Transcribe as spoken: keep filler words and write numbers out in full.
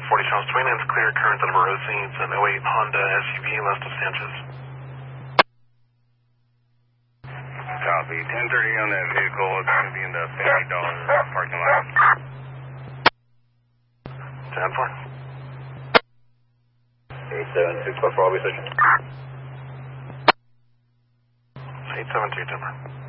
forty Charles twenty-nine is clear, current out of Rosie. It's an oh eight Honda S U V west of Sanchez. Copy. ten thirty on that vehicle. It's going to be in the fifty dollar parking lot. ten four. eight seven six five four, I'll be searching. eight seven two, Timber.